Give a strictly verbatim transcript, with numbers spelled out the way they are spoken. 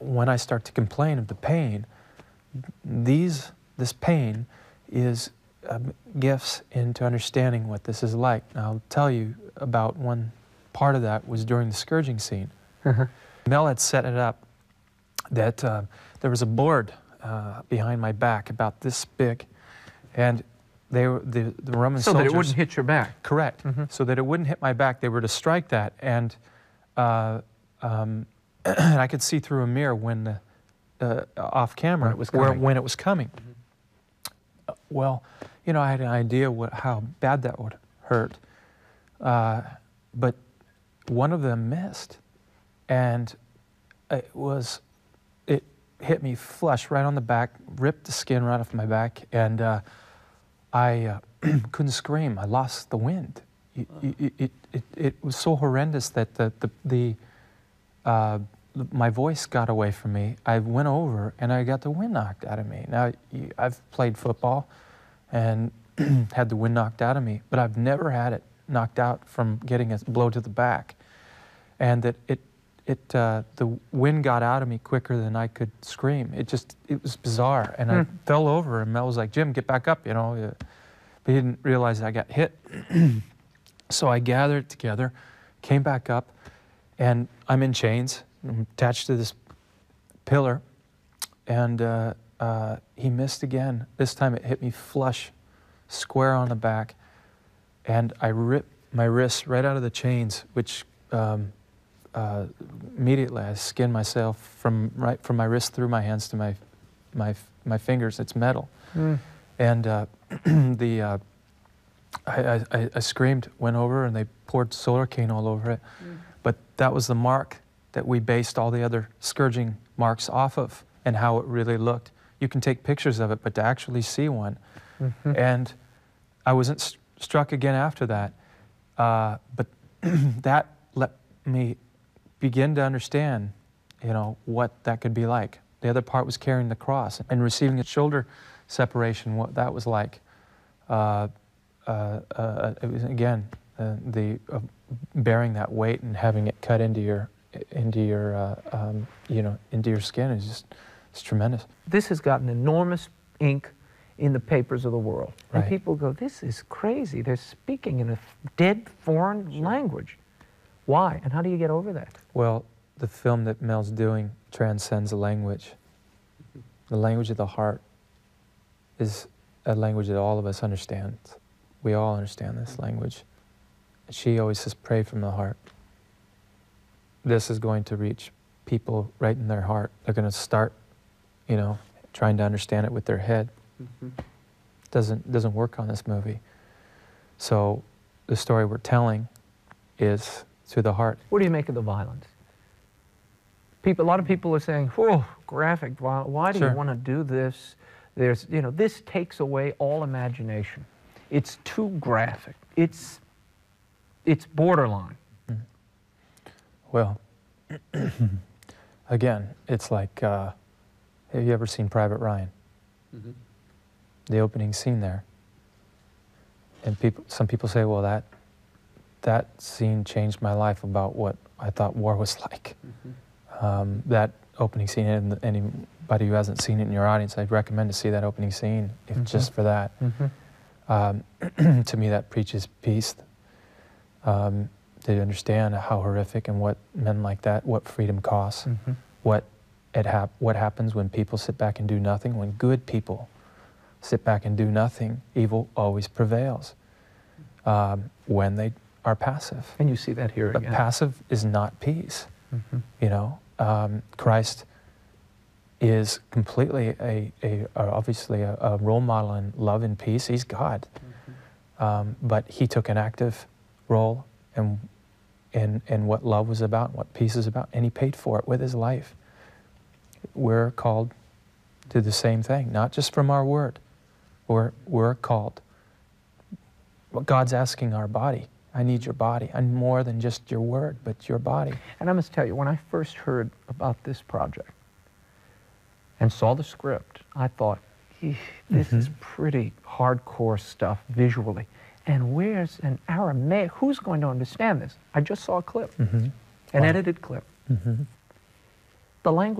when I start to complain of the pain, these, this pain is um, gifts into understanding what this is like. Now, I'll tell you about one part of that was during the scourging scene. Uh-huh. Mel had set it up that uh, there was a board uh, behind my back about this big, and they were, the, the Roman so soldiers... So that it wouldn't hit your back. Correct. Mm-hmm. So that it wouldn't hit my back, they were to strike that, and uh, um, I could see through a mirror when the, uh, off camera, when it was where, coming. when it was coming. Mm-hmm. uh, well, you know, I had an idea what, how bad that would hurt, uh, but one of them missed, and it was, it hit me flush right on the back, ripped the skin right off my back, and uh, I uh, couldn't scream. I lost the wind. It, it, it, it, it was so horrendous that the, the, the uh, my voice got away from me. I went over and I got the wind knocked out of me. Now, I've played football and had the wind knocked out of me, but I've never had it knocked out from getting a blow to the back. And that it, it, uh, the wind got out of me quicker than I could scream. It just, it was bizarre. And mm. I fell over, and Mel was like, "Jim, get back up," you know. But he didn't realize I got hit. So I gathered it together, came back up, and I'm in chains. I'm attached to this pillar, and uh, uh, he missed again. This time it hit me flush, square on the back, and I ripped my wrists right out of the chains, which um, uh, immediately I skinned myself from right from my wrist through my hands to my my my fingers. It's metal, mm. and uh, the uh, I, I, I screamed, went over, and they poured Solarcaine all over it. Mm. But that was the mark that we based all the other scourging marks off of, and how it really looked. You can take pictures of it, but to actually see one. Mm-hmm. And I wasn't st struck again after that. Uh, but that let me begin to understand, you know, what that could be like. The other part was carrying the cross and receiving a shoulder separation, what that was like. Uh, uh, uh, it was, again, uh, the uh, bearing that weight and having it cut into your into your, uh, um, you know, into your skin is just, it's tremendous. This has gotten enormous ink in the papers of the world. Right. And people go, this is crazy. They're speaking in a dead foreign sure. language. Why? And how do you get over that? Well, the film that Mel's doing transcends the language. The language of the heart is a language that all of us understand. We all understand this language. She always says, pray from the heart. This is going to reach people right in their heart. They're going to start, you know, trying to understand it with their head. Mm-hmm. Doesn't doesn't work on this movie. So the story we're telling is through the heart. What do you make of the violence? People, a lot of people are saying, "Oh, graphic. Why, why do sure. you want to do this?" There's, you know, this takes away all imagination. It's too graphic. It's it's borderline. Well, again, it's like, uh, have you ever seen Private Ryan? Mm-hmm. The opening scene there. And people, some people say, well, that, that scene changed my life about what I thought war was like. Mm-hmm. um, that opening scene, and anybody who hasn't seen it in your audience, I'd recommend to see that opening scene, if mm-hmm. just for that. Mm-hmm. um, to me, that preaches peace. Um, to understand how horrific and what men like that, what freedom costs, mm-hmm. what it hap what happens when people sit back and do nothing. When good people sit back and do nothing, evil always prevails. Um, when they are passive. And you see that here but again. But passive is not peace. Mm-hmm. You know, um, Christ is completely a, a, a obviously a, a role model in love and peace. He's God. Mm-hmm. um, but he took an active role in And, and what love was about, what peace is about, and he paid for it with his life. We're called to the same thing, not just from our word. We're, we're called. Well, God's asking our body. I need your body. I'm more than just your word, but your body. And I must tell you, when I first heard about this project and saw the script, I thought, this mm-hmm. is pretty hardcore stuff visually. And where's an Aramaic? Who's going to understand this? I just saw a clip, mm-hmm. an wow. edited clip. Mm-hmm. The language